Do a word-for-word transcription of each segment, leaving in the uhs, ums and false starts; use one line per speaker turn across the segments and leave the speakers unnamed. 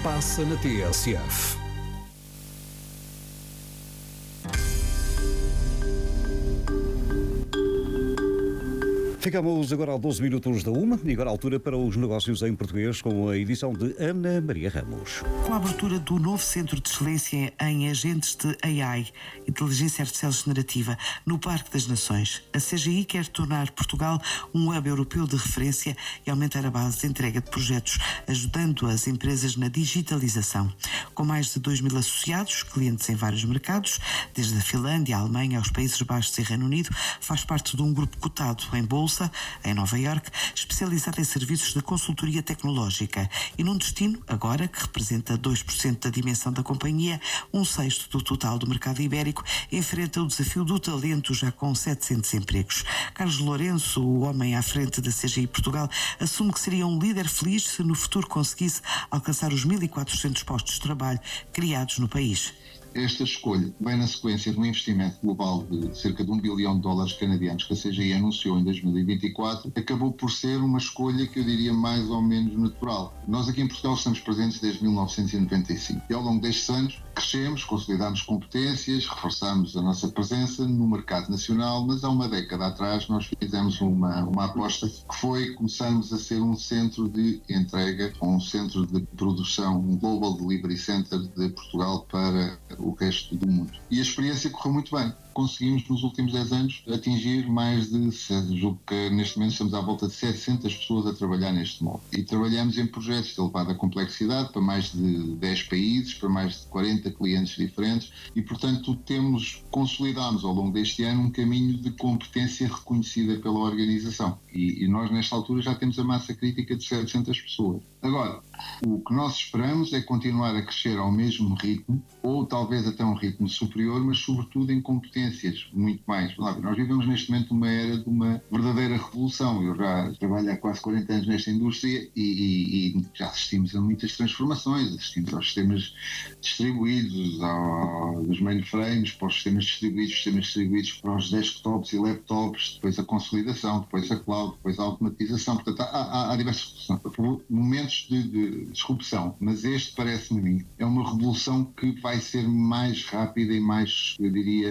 passa na T S F. Ficamos agora a doze minutos da uma e agora a altura para os negócios em português com a edição de Ana Maria Ramos.
Com a abertura do novo Centro de Excelência em Agentes de A I, Inteligência Artificial Generativa, no Parque das Nações, a C G I quer tornar Portugal um hub europeu de referência e aumentar a base de entrega de projetos, ajudando as empresas na digitalização. Com mais de dois mil associados, clientes em vários mercados, desde a Finlândia, a Alemanha aos Países Baixos e Reino Unido, faz parte de um grupo cotado em bolsa em Nova Iorque, especializado em serviços de consultoria tecnológica e num destino, agora, que representa dois por cento da dimensão da companhia, um sexto do total do mercado ibérico, enfrenta o desafio do talento já com setecentos empregos. Carlos Lourenço, o homem à frente da C G I Portugal, assume que seria um líder feliz se no futuro conseguisse alcançar os mil e quatrocentos postos de trabalho criados no país.
Esta escolha vem na sequência de um investimento global de cerca de um bilhão de dólares canadianos que a C G I anunciou em dois mil e vinte e quatro, acabou por ser uma escolha que eu diria mais ou menos natural. Nós aqui em Portugal estamos presentes desde mil novecentos e noventa e cinco e ao longo destes anos crescemos, consolidámos competências, reforçámos a nossa presença no mercado nacional, mas há uma década atrás nós fizemos uma, uma aposta que foi começarmos a ser um centro de entrega, um centro de produção, um Global Delivery Center de Portugal para o resto do mundo. E a experiência correu muito bem. Conseguimos nos últimos dez anos atingir mais de, julgo que neste momento estamos à volta de setecentas pessoas a trabalhar neste modo. E trabalhamos em projetos de elevada complexidade para mais de dez países, para mais de quarenta clientes diferentes e, portanto, temos, consolidamos ao longo deste ano um caminho de competência reconhecida pela organização. E, e nós, nesta altura, já temos a massa crítica de setecentas pessoas. Agora, o que nós esperamos é continuar a crescer ao mesmo ritmo, ou talvez até um ritmo superior, mas sobretudo em competências muito mais. Nós vivemos neste momento uma era de uma verdadeira revolução. Eu já trabalho há quase quarenta anos nesta indústria e, e, e já assistimos a muitas transformações, assistimos aos sistemas distribuídos, ao, dos mainframes para os sistemas distribuídos, sistemas distribuídos para os desktops e laptops, depois a consolidação, depois a cloud, depois a automatização. Portanto, há, há, há diversos momentos de, de disrupção, mas este, parece-me, é uma revolução que vai ser mais rápida e mais, eu diria,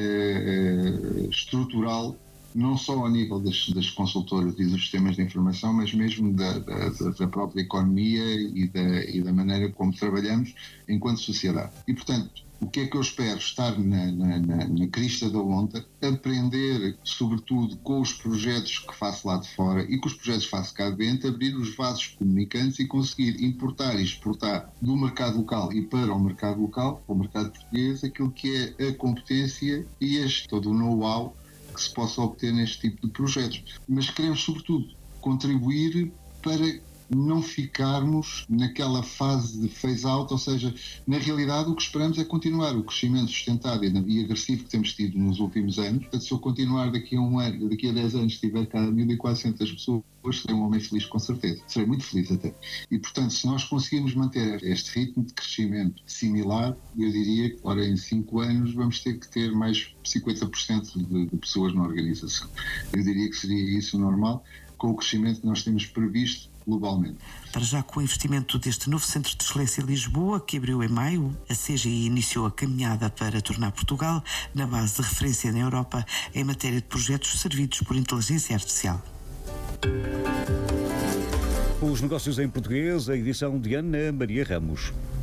uh, estrutural, não só ao nível das, das consultoras e dos sistemas de informação, mas mesmo da, da, da própria economia e da, e da maneira como trabalhamos enquanto sociedade. E, portanto, o que é que eu espero? Estar na, na, na, na crista da onda, aprender, sobretudo, com os projetos que faço lá de fora e com os projetos que faço cá de dentro, abrir os vasos comunicantes e conseguir importar e exportar do mercado local e para o mercado local, para o mercado português, aquilo que é a competência e este, todo o know-how que se possa obter neste tipo de projetos. Mas queremos, sobretudo, contribuir para não ficarmos naquela fase de phase-out, ou seja, na realidade o que esperamos é continuar o crescimento sustentado e agressivo que temos tido nos últimos anos. Portanto, se eu continuar daqui a um ano, daqui a dez anos, tiver cá mil e quatrocentas pessoas, serei um homem feliz com certeza. Serei muito feliz até. E, portanto, se nós conseguirmos manter este ritmo de crescimento similar, eu diria que, ora, em cinco anos vamos ter que ter mais cinquenta por cento de, de pessoas na organização. Eu diria que seria isso normal, com o crescimento que nós temos previsto globalmente.
Para já, com o investimento deste novo Centro de Excelência em Lisboa, que abriu em maio, a C G I iniciou a caminhada para tornar Portugal na base de referência na Europa em matéria de projetos servidos por inteligência artificial.
Os negócios em português, a edição de Ana Maria Ramos.